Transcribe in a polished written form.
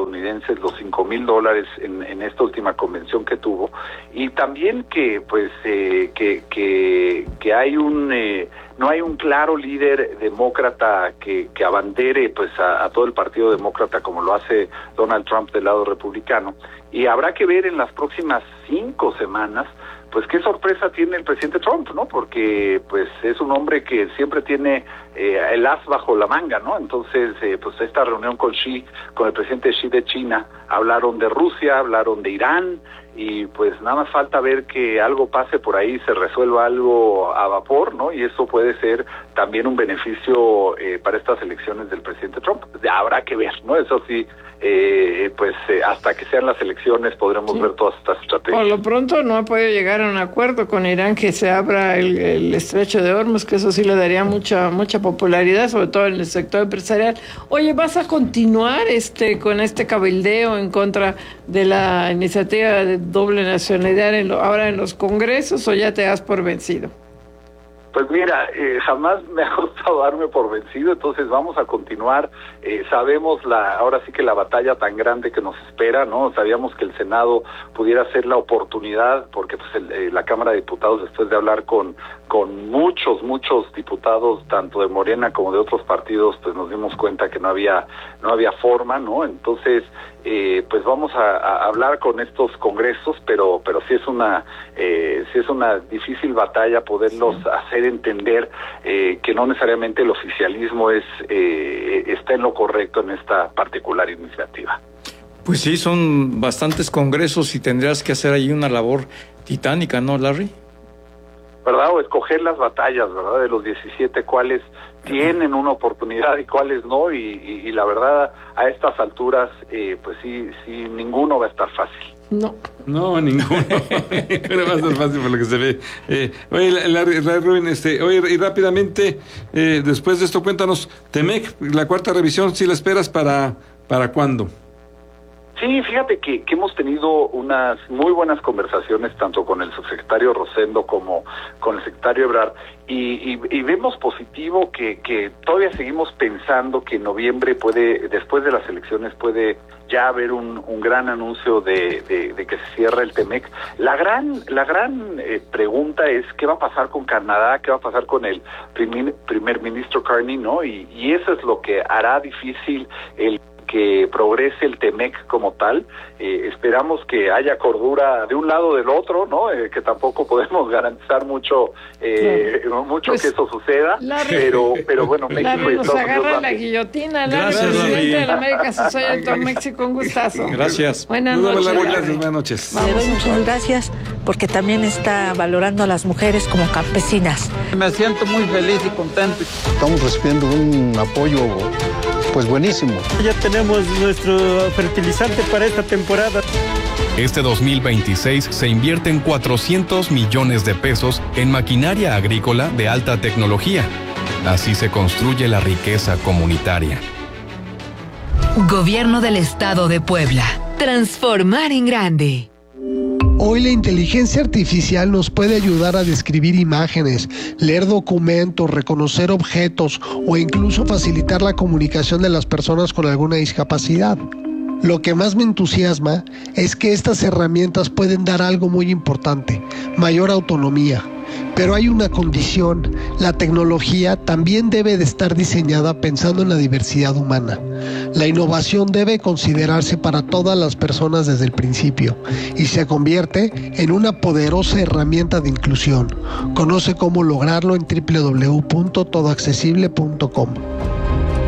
estadounidenses, los $5,000 en esta última convención que tuvo, y también que pues que hay no hay un claro líder demócrata que abandere pues a todo el partido demócrata como lo hace Donald Trump del lado republicano, y habrá que ver en las próximas 5 semanas pues qué sorpresa tiene el presidente Trump, ¿no? Porque pues es un hombre que siempre tiene el as bajo la manga, ¿no? Entonces, pues esta reunión con el presidente Xi de China, hablaron de Rusia, hablaron de Irán, y pues nada más falta ver que algo pase por ahí, se resuelva algo a vapor, ¿no? Y eso puede ser también un beneficio para estas elecciones del presidente Trump. Habrá que ver, ¿no? Eso sí, hasta que sean las elecciones podremos ver todas estas estrategias. Por lo pronto no ha podido llegar a un acuerdo con Irán que se abra el estrecho de Hormuz, que eso sí le daría mucha popularidad, sobre todo en el sector empresarial. Oye, ¿vas a continuar con este cabildeo en contra de la iniciativa de doble nacionalidad ahora en los congresos, o ya te das por vencido? Pues mira, jamás me ha gustado darme por vencido, entonces vamos a continuar. Sabemos ahora sí que la batalla tan grande que nos espera, ¿no? Sabíamos que el Senado pudiera ser la oportunidad, porque pues la Cámara de Diputados, después de hablar con muchos diputados, tanto de Morena como de otros partidos, pues nos dimos cuenta que no había forma, ¿no? Entonces, pues vamos a hablar con estos congresos, pero sí es una difícil batalla poderlos hacer entender que no necesariamente el oficialismo está en lo correcto en esta particular iniciativa. Pues sí, son bastantes congresos y tendrías que hacer ahí una labor titánica, ¿no, Larry? ¿Verdad? O escoger las batallas, ¿verdad? De los 17, cuáles tienen una oportunidad y cuáles no, y la verdad, a estas alturas, pues sí, ninguno va a estar fácil. No, ninguno. No va a ser fácil por lo que se ve. Oye, Larry Rubin, oye, y rápidamente, después de esto, cuéntanos, TEMEC, la cuarta revisión, ¿sí la esperas para ¿cuándo? Sí, fíjate que hemos tenido unas muy buenas conversaciones tanto con el subsecretario Rosendo como con el secretario Ebrard, y vemos positivo que todavía seguimos pensando que en noviembre después de las elecciones puede ya haber un gran anuncio de que se cierre el TEMEC. La gran pregunta es qué va a pasar con Canadá, qué va a pasar con el primer ministro Carney, ¿no? Y eso es lo que hará difícil que progrese el TEMEC como tal. Esperamos que haya cordura de un lado o del otro, ¿no? Que tampoco podemos garantizar mucho pues, que eso suceda, pero bueno, México y nos agarra la guillotina. Gracias, presidente de la América Society México, un gustazo. Gracias. Buenas noches. Buenas noches. Le doy muchas gracias porque también está valorando a las mujeres como campesinas. Me siento muy feliz y contento. Estamos recibiendo un apoyo pues buenísimo. Ya tenemos nuestro fertilizante para esta temporada. Este 2026 se invierten 400 millones de pesos en maquinaria agrícola de alta tecnología. Así se construye la riqueza comunitaria. Gobierno del Estado de Puebla. Transformar en grande. Hoy la inteligencia artificial nos puede ayudar a describir imágenes, leer documentos, reconocer objetos o incluso facilitar la comunicación de las personas con alguna discapacidad. Lo que más me entusiasma es que estas herramientas pueden dar algo muy importante, mayor autonomía. Pero hay una condición: la tecnología también debe de estar diseñada pensando en la diversidad humana. La innovación debe considerarse para todas las personas desde el principio y se convierte en una poderosa herramienta de inclusión. Conoce cómo lograrlo en www.todoaccesible.com.